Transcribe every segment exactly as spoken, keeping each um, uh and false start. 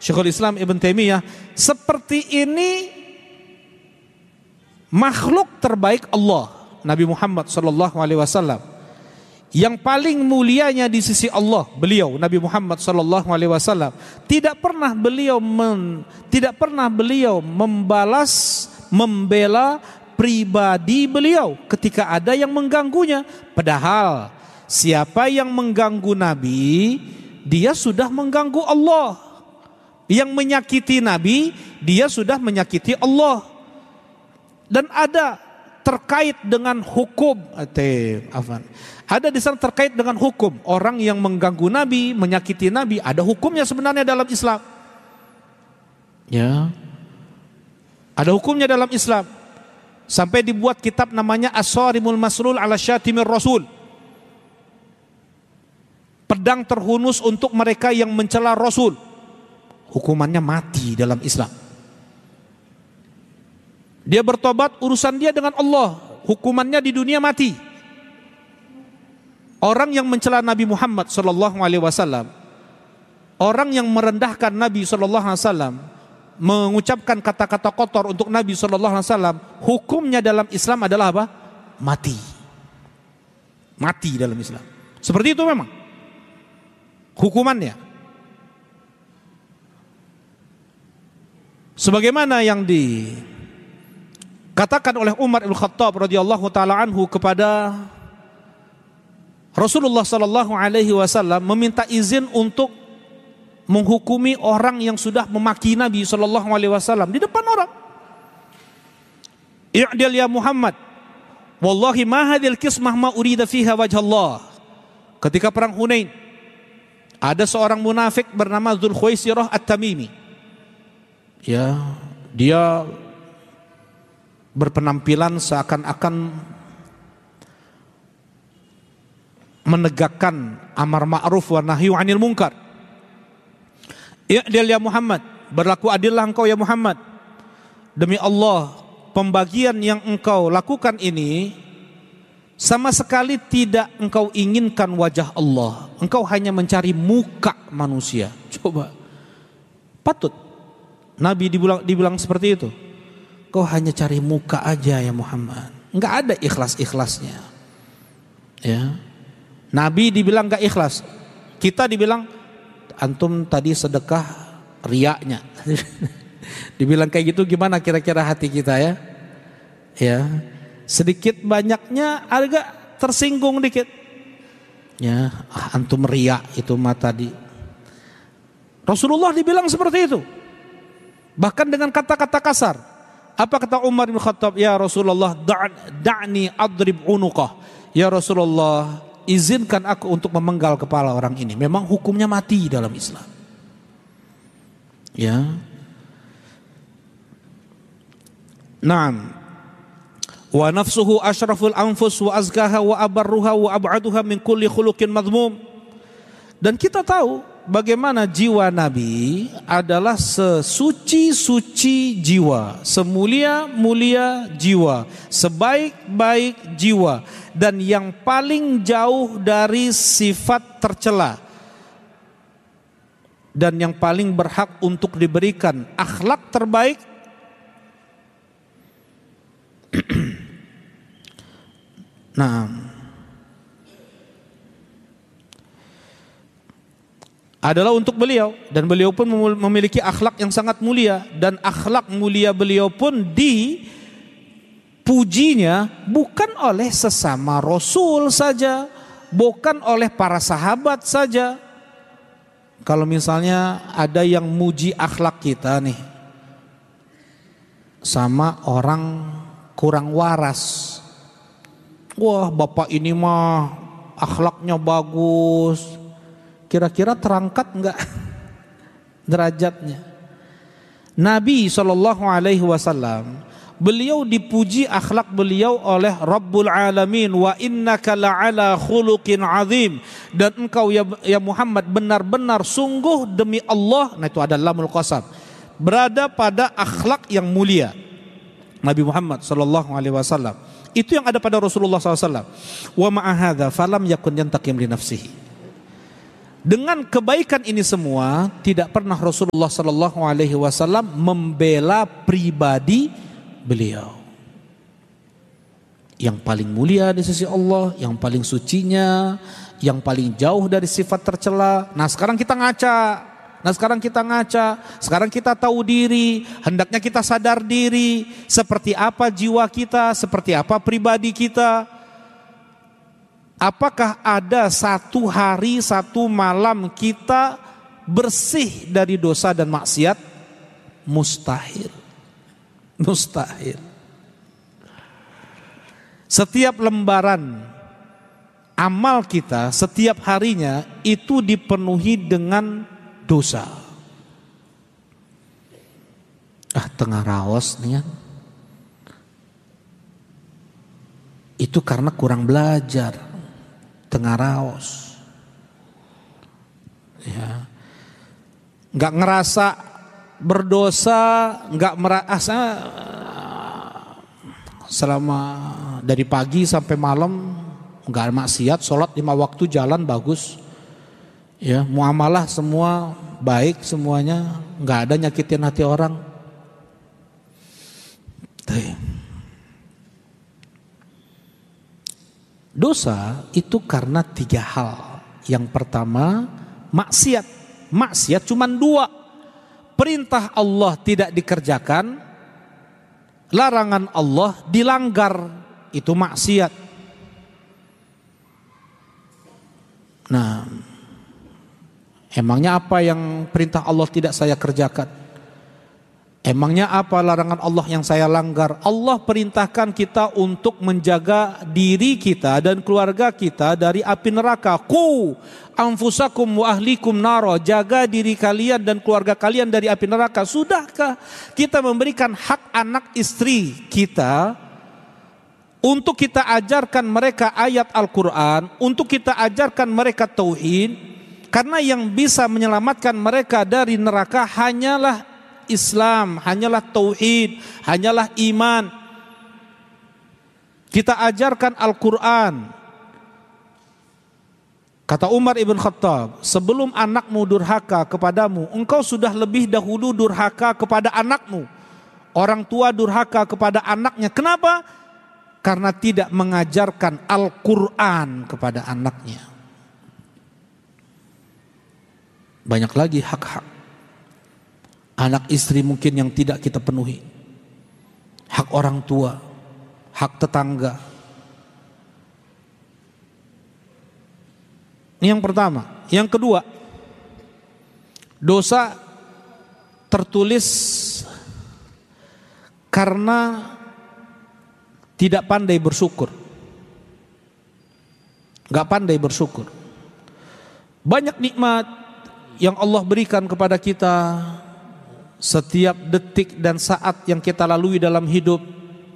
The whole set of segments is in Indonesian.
Syekhul Islam Ibn Taimiyah, seperti ini makhluk terbaik Allah, Nabi Muhammad sallallahu alaihi wasallam. Yang paling mulianya di sisi Allah, beliau Nabi Muhammad sallallahu alaihi wasallam. Tidak pernah beliau men, tidak pernah beliau membalas, membela pribadi beliau ketika ada yang mengganggunya. Padahal siapa yang mengganggu Nabi, dia sudah mengganggu Allah. Yang menyakiti Nabi, dia sudah menyakiti Allah. Dan ada terkait dengan hukum, ada di sana terkait dengan hukum. Orang yang mengganggu Nabi, menyakiti Nabi, ada hukumnya sebenarnya dalam Islam. Ya, ada hukumnya dalam Islam. Sampai dibuat kitab namanya As-Sarimul Maslul ala Syatimir Rasul. Pedang terhunus untuk mereka yang mencela Rasul. Hukumannya mati dalam Islam. Dia bertobat, urusan dia dengan Allah. Hukumannya di dunia mati. Orang yang mencela Nabi Muhammad sallallahu alaihi wasallam, orang yang merendahkan Nabi sallallahu alaihi wasallam, mengucapkan kata-kata kotor untuk Nabi sallallahu alaihi wasallam, hukumnya dalam Islam adalah apa? Mati. Mati dalam Islam. Seperti itu memang hukumannya. Sebagaimana yang dikatakan oleh Umar bin Khattab radhiyallahu taala anhu kepada Rasulullah sallallahu alaihi wasallam, meminta izin untuk menghukumi orang yang sudah memaki Nabi sallallahu alaihi wasallam di depan orang. I'dil ya Muhammad, wallahi ma hadhil qismah ma urida fiha wajhallah. Ketika perang Hunain, ada seorang munafik bernama Dzul Khuwaisirah At-Tamimi. Ya, dia berpenampilan seakan-akan menegakkan amar ma'ruf wa nahyu 'anil munkar. I'dil ya Muhammad, berlaku adillah engkau ya Muhammad. Demi Allah, pembagian yang engkau lakukan ini sama sekali tidak engkau inginkan wajah Allah. Engkau hanya mencari muka manusia. Coba, patut Nabi dibilang, dibilang seperti itu. Kau hanya cari muka aja ya Muhammad. Enggak ada ikhlas-ikhlasnya. Ya. Nabi dibilang enggak ikhlas. Kita dibilang antum tadi sedekah riaknya. Dibilang kayak gitu, gimana kira-kira hati kita ya? Ya. Sedikit banyaknya agak tersinggung dikit. Ya, ah, antum riak itu mah tadi. Rasulullah dibilang seperti itu. Bahkan dengan kata-kata kasar. Apa kata Umar bin Khattab? Ya Rasulullah, da'ni adrib unuqah. Ya Rasulullah, izinkan aku untuk memenggal kepala orang ini. Memang hukumnya mati dalam Islam. Ya. Naam. Wa nafsuhu asyraful anfus wa azkaha wa abarruha wa ab'aduha min kulli khuluqin madhmum. Dan kita tahu bagaimana jiwa Nabi adalah sesuci-suci jiwa, semulia-mulia jiwa, sebaik-baik jiwa, dan yang paling jauh dari sifat tercela, dan yang paling berhak untuk diberikan akhlak terbaik. Nah, adalah untuk beliau, dan beliau pun memiliki akhlak yang sangat mulia, dan akhlak mulia beliau pun dipujinya bukan oleh sesama Rasul saja, bukan oleh para sahabat saja. Kalau misalnya ada yang muji akhlak kita nih sama orang kurang waras, wah bapak ini mah akhlaknya bagus, kira-kira terangkat enggak derajatnya? Nabi shallallahu alaihi wasallam, beliau dipuji akhlak beliau oleh Rabbul Alamin, wa innaka la'ala khuluqin azim, dan engkau ya, ya Muhammad benar-benar sungguh demi Allah, nah itu adalah lamul qasam, berada pada akhlak yang mulia. Nabi Muhammad shallallahu alaihi wasallam itu yang ada pada Rasulullah shallallahu alaihi wasallam. Wa ma'ahadha falam yakun yantaqim li nafsihi. Dengan kebaikan ini semua, tidak pernah Rasulullah Sallallahu Alaihi Wasallam membela pribadi beliau. Yang paling mulia di sisi Allah, yang paling sucinya, yang paling jauh dari sifat tercela. Nah sekarang kita ngaca, nah sekarang kita ngaca, sekarang kita tahu diri, hendaknya kita sadar diri, seperti apa jiwa kita, seperti apa pribadi kita. Apakah ada satu hari, satu malam kita bersih dari dosa dan maksiat? Mustahil. Mustahil. Setiap lembaran amal kita, setiap harinya itu dipenuhi dengan dosa. Ah, tengah raos nih kan. Itu karena kurang belajar. Tengah raos, ya, nggak ngerasa berdosa, nggak merasa selama dari pagi sampai malam nggak maksiat, sholat lima waktu jalan bagus, ya, muamalah semua baik semuanya, nggak ada nyakitin hati orang. Tuh. Dosa itu karena tiga hal. Yang pertama, maksiat. Maksiat cuma dua. Perintah Allah tidak dikerjakan, larangan Allah dilanggar. Itu maksiat. Nah, emangnya apa yang perintah Allah tidak saya kerjakan? Emangnya apa larangan Allah yang saya langgar? Allah perintahkan kita untuk menjaga diri kita dan keluarga kita dari api neraka. Qu anfusakum wa ahlikum naro. Jaga diri kalian dan keluarga kalian dari api neraka. Sudahkah kita memberikan hak anak istri kita untuk kita ajarkan mereka ayat Al-Quran, untuk kita ajarkan mereka tauhid? Karena yang bisa menyelamatkan mereka dari neraka hanyalah Islam, hanyalah tauhid, hanyalah iman. Kita ajarkan Al-Quran. Kata Umar ibn Khattab, sebelum anakmu durhaka kepadamu, engkau sudah lebih dahulu durhaka kepada anakmu. Orang tua durhaka kepada anaknya. Kenapa? Karena tidak mengajarkan Al-Quran kepada anaknya. Banyak lagi hak-hak. Anak istri mungkin yang tidak kita penuhi. Hak orang tua, hak tetangga. Ini yang pertama. Yang kedua, dosa tertulis karena tidak pandai bersyukur. Gak pandai bersyukur. Banyak nikmat yang Allah berikan kepada kita. Setiap detik dan saat yang kita lalui dalam hidup,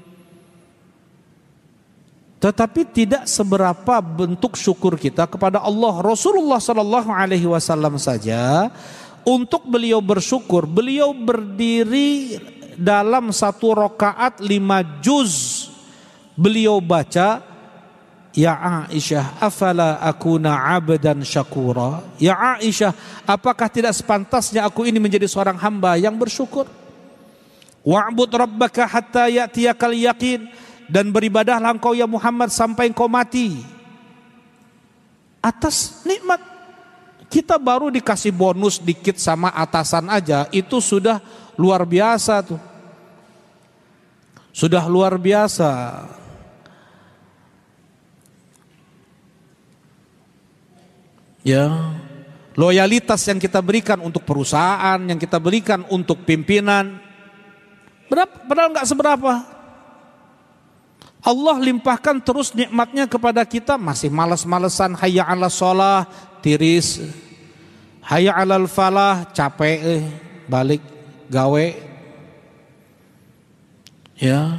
tetapi tidak seberapa bentuk syukur kita kepada Allah. Rasulullah Sallallahu Alaihi Wasallam saja, untuk beliau bersyukur, beliau berdiri dalam satu rakaat lima juz. Beliau baca, Ya Aisyah, afala akuna abdan syakura. Ya Aisyah, apakah tidak sepantasnya aku ini menjadi seorang hamba yang bersyukur? Wa'bud rabbaka hatta ya'tiyakal yaqin. Dan beribadahlah engkau ya Muhammad sampai engkau mati. Atas nikmat. Kita baru dikasih bonus dikit sama atasan aja, itu sudah luar biasa tuh. Sudah luar biasa. Ya, loyalitas yang kita berikan untuk perusahaan, yang kita berikan untuk pimpinan, berapa? Padahal nggak seberapa. Allah limpahkan terus nikmatnya kepada kita, masih malas-malesan. Hayya 'ala sholah, tiris. Hayya 'alal falah, capek, eh, balik gawe. Ya,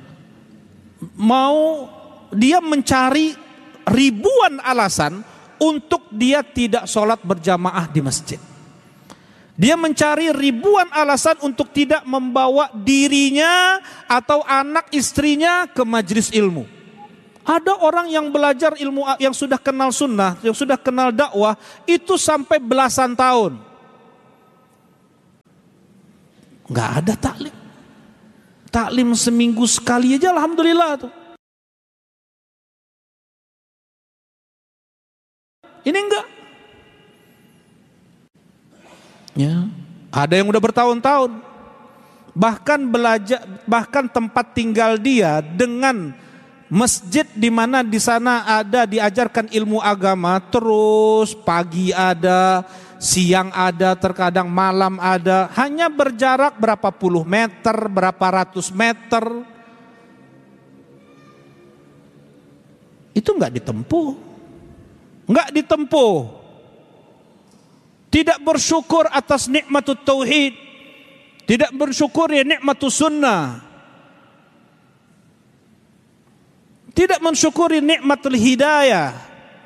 mau dia mencari ribuan alasan untuk dia tidak sholat berjamaah di masjid. Dia mencari ribuan alasan untuk tidak membawa dirinya atau anak istrinya ke majelis ilmu. Ada orang yang belajar ilmu, yang sudah kenal sunnah, yang sudah kenal dakwah, itu sampai belasan tahun. Nggak ada taklim. Taklim seminggu sekali aja alhamdulillah tuh. Ini enggak. Ya, ada yang udah bertahun-tahun. Bahkan belajar, bahkan tempat tinggal dia dengan masjid di mana di sana ada diajarkan ilmu agama, terus pagi ada, siang ada, terkadang malam ada, hanya berjarak berapa puluh meter, berapa ratus meter. Itu enggak ditempuh. Enggak ditempuh. Tidak bersyukur atas nikmatul tauhid, tidak bersyukur ya nikmatul sunnah, tidak mensyukuri nikmatul hidayah.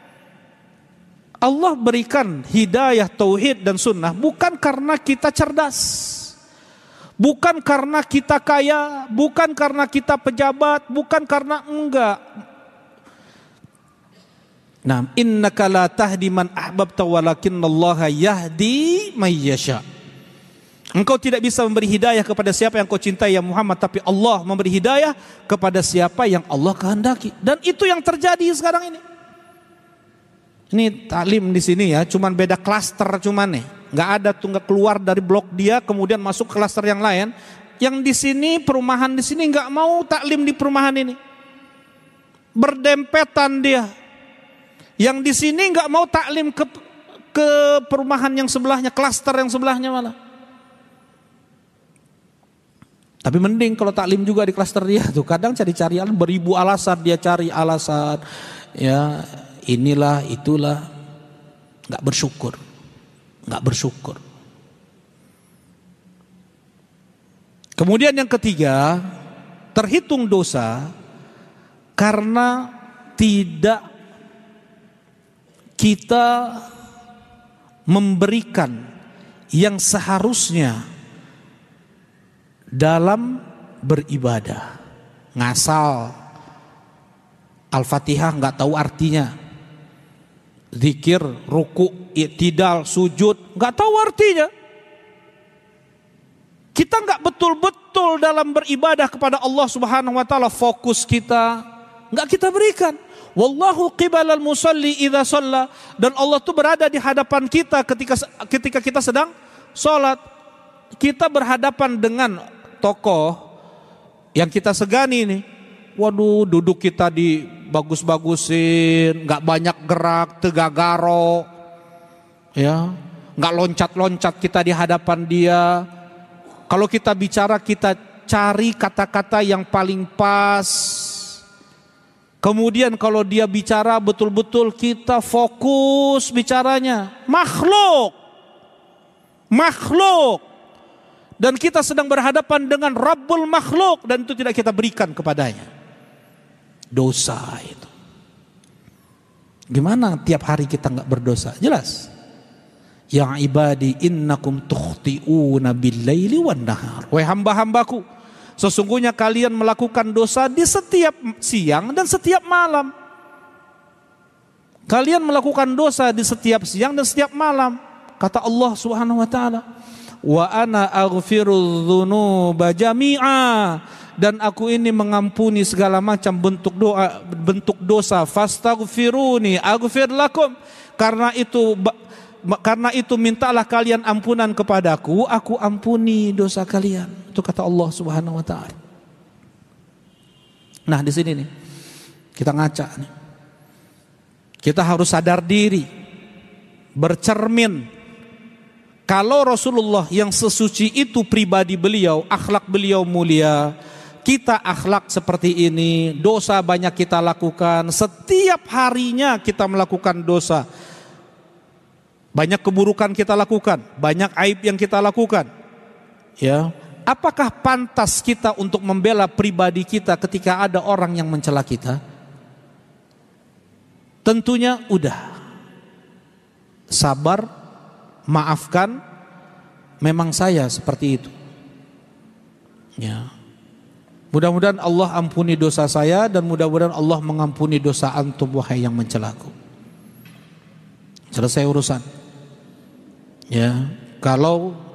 Allah berikan hidayah tauhid dan sunnah bukan karena kita cerdas, bukan karena kita kaya, bukan karena kita pejabat, bukan karena enggak. Nah, innaka la tahdi man ahbabta walakinallaha yahdi may yasha. Engkau tidak bisa memberi hidayah kepada siapa yang kau cintai ya Muhammad, tapi Allah memberi hidayah kepada siapa yang Allah kehendaki. Dan itu yang terjadi sekarang ini. Ini taklim di sini ya, cuman beda klaster cuman nih. Enggak ada tuh, enggak keluar dari blok dia kemudian masuk klaster yang lain. Yang di sini perumahan di sini enggak mau taklim di perumahan ini. Berdempetan dia. Yang di sini nggak mau taklim ke ke perumahan yang sebelahnya, klaster yang sebelahnya malah. Tapi mending kalau taklim juga di klaster dia tuh. Kadang cari-cari beribu alasan, dia cari alasan. Ya inilah itulah, nggak bersyukur, nggak bersyukur. Kemudian yang ketiga, terhitung dosa karena tidak kita memberikan yang seharusnya dalam beribadah. Ngasal, Al-Fatihah nggak tahu artinya, zikir, ruku, i'tidal, sujud nggak tahu artinya. Kita nggak betul-betul dalam beribadah kepada Allah Subhanahu Wa Taala, fokus kita nggak kita berikan. Wallahu qibalal musalli idza shalla, dan Allah tuh berada di hadapan kita ketika ketika kita sedang sholat. Kita berhadapan dengan tokoh yang kita segani nih. Waduh, duduk kita di bagus-bagusin, nggak banyak gerak, tegagaro, ya, nggak loncat-loncat kita di hadapan dia. Kalau kita bicara kita cari kata-kata yang paling pas. Kemudian kalau dia bicara betul-betul kita fokus bicaranya. Makhluk. Makhluk. Dan kita sedang berhadapan dengan Rabbul makhluk, dan itu tidak kita berikan kepadanya. Dosa itu. Gimana tiap hari kita nggak berdosa? Jelas. Ya ibadi innakum tukhti'una bil-laili wan-nahar. Wahai hamba-hambaku, sesungguhnya kalian melakukan dosa di setiap siang dan setiap malam. Kalian melakukan dosa di setiap siang dan setiap malam. Kata Allah Subhanahu Wa Taala, wa ana aghfirudz dzunuba jami'a, dan aku ini mengampuni segala macam bentuk doa, bentuk dosa. Fastaghfiruni aghfir lakum, karena itu karena itu mintalah kalian ampunan kepadaku, aku ampuni dosa kalian. Itu kata Allah Subhanahu Wa Taala. Nah di sini nih kita ngaca nih, kita harus sadar diri, bercermin. Kalau Rasulullah yang sesuci itu pribadi beliau, akhlak beliau mulia, kita akhlak seperti ini, dosa banyak kita lakukan, setiap harinya kita melakukan dosa, banyak keburukan kita lakukan, banyak aib yang kita lakukan. Ya, apakah pantas kita untuk membela pribadi kita ketika ada orang yang mencela kita? Tentunya udah. Sabar, maafkan, memang saya seperti itu. Ya. Mudah-mudahan Allah ampuni dosa saya dan mudah-mudahan Allah mengampuni dosa antum wahai yang mencelaku. Selesai urusan. Ya, kalau